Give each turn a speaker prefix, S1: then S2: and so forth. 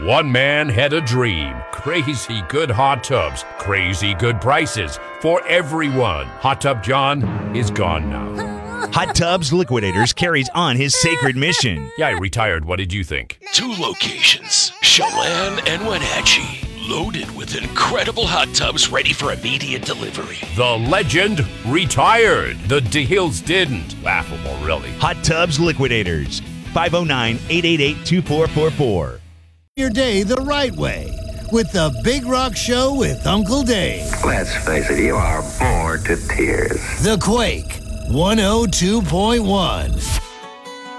S1: One man had a dream. Crazy good hot tubs. Crazy good prices for everyone. Hot Tub John is gone now.
S2: Hot Tubs Liquidators carries on his sacred mission.
S1: Yeah, I retired. What did you think?
S3: 2 locations, Chelan and Wenatchee. Loaded with incredible hot tubs ready for immediate delivery.
S1: The legend retired. The deals didn't. Laughable, really.
S2: Hot Tubs Liquidators. 509-888-2444.
S4: Your day the right way with the Big Rock Show with Uncle Dave.
S5: Let's face it, you are bored to tears.
S4: The Quake 102.1.